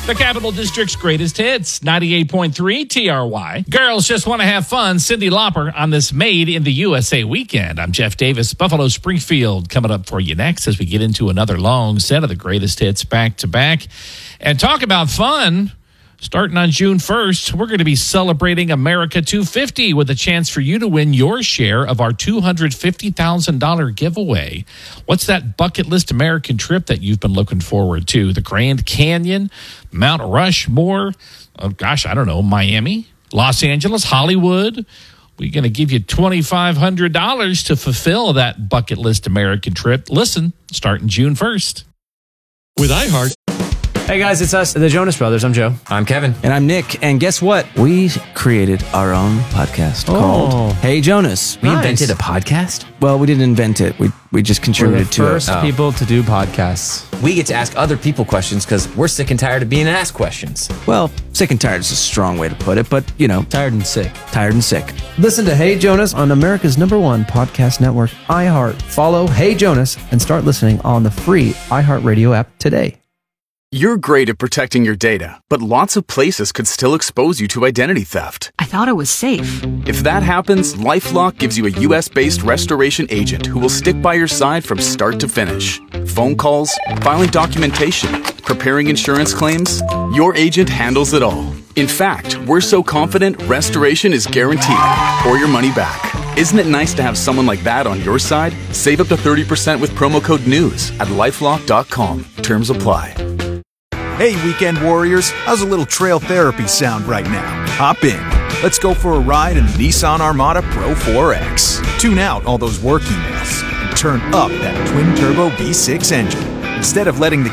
The Capital District's greatest hits, 98.3 TRY. Girls just want to have fun. Cyndi Lauper on this Made in the USA weekend. I'm Jeff Davis. Buffalo Springfield coming up for you next as we get into another long set of the greatest hits back to back. And talk about fun. Starting on June 1st, we're going to be celebrating America 250 with a chance for you to win your share of our $250,000 giveaway. What's that bucket list American trip that you've been looking forward to? The Grand Canyon, Mount Rushmore, I don't know, Miami, Los Angeles, Hollywood. We're going to give you $2,500 to fulfill that bucket list American trip. Listen, starting June 1st. With iHeart. Hey guys, it's us, the Jonas Brothers. I'm Joe. I'm Kevin. And I'm Nick. And guess what? We created our own podcast called Hey Jonas. We invented a podcast? Well, we didn't invent it. We just contributed to it. First people to do podcasts. We get to ask other people questions because we're sick and tired of being asked questions. Well, sick and tired is a strong way to put it, but, you know. Tired and sick. Tired and sick. Listen to Hey Jonas on America's #1 podcast network, iHeart. Follow Hey Jonas and start listening on the free iHeartRadio app today. You're great at protecting your data, but lots of places could still expose you to identity theft. I thought it was safe. If that happens, LifeLock gives you a U.S.-based restoration agent who will stick by your side from start to finish. Phone calls, filing documentation, preparing insurance claims, your agent handles it all. In fact, we're so confident restoration is guaranteed or your money back. Isn't it nice to have someone like that on your side? Save up to 30% with promo code NEWS at LifeLock.com. Terms apply. Hey, weekend warriors, how's a little trail therapy sound right now? Hop in. Let's go for a ride in the Nissan Armada Pro 4X. Tune out all those work emails and turn up that twin-turbo V6 engine. Instead of letting the